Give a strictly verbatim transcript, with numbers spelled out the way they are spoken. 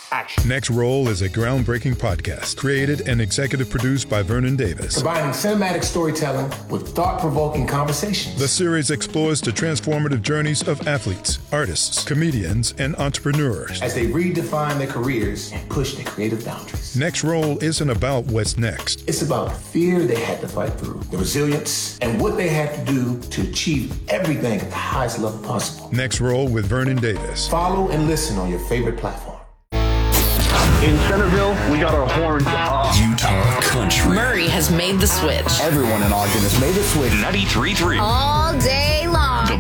action. Next Roll is a groundbreaking podcast created and executive produced by Vernon Davis. Combining cinematic storytelling with thought-provoking conversations. The series explores the transformative journeys of athletes, artists, comedians, and entrepreneurs as they redefine their careers and push their creative boundaries. Next Roll isn't about what's next. It's about the fear they had to fight through, the resilience, and what they had to do to achieve everything at the highest level possible. Next Roll with Vernon Davis. Follow and listen on your favorite platform. In Centerville, we got our horns up. Utah Country. Murray has made the switch. Everyone in Ogden has made the switch. ninety-three point three. All day long.